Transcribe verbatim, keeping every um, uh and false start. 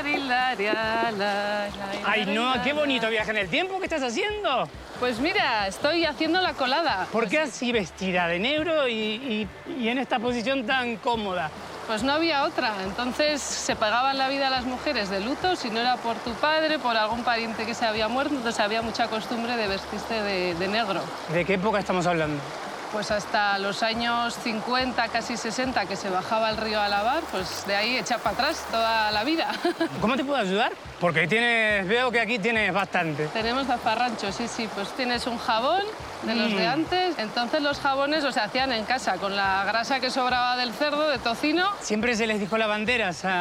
Ay, no, qué bonito viaje en el tiempo. ¿Qué estás haciendo? Pues mira, estoy haciendo la colada. ¿Por qué así vestida de negro y, y, y en esta posición tan cómoda? Pues no había otra. Entonces se pagaban la vida a las mujeres de luto, si no era por tu padre, por algún pariente que se había muerto, entonces había mucha costumbre de vestirse de, de negro. ¿De qué época estamos hablando? Pues hasta los años cincuenta, casi sesenta, que se bajaba el río a lavar, pues de ahí echa para atrás toda la vida. ¿Cómo te puedo ayudar? Porque tienes, veo que aquí tienes bastante. Tenemos zafarrancho, sí, sí. Pues tienes un jabón de los Mm. de antes. Entonces los jabones los hacían en casa, con la grasa que sobraba del cerdo, de tocino. Siempre se les dijo lavanderas a